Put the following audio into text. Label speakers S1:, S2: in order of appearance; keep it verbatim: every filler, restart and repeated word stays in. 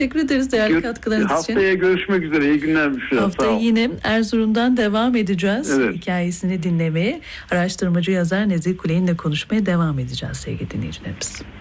S1: Teşekkür ederiz değerli
S2: Gör,
S1: katkılarınız için.
S2: Haftaya görüşmek üzere. İyi günler Büşra.
S1: Haftaya yine Erzurum'dan devam edeceğiz.
S2: Evet.
S1: Hikayesini dinlemeye, araştırmacı yazar Nezih Kuley'inle konuşmaya devam edeceğiz sevgili dinleyicilerimiz.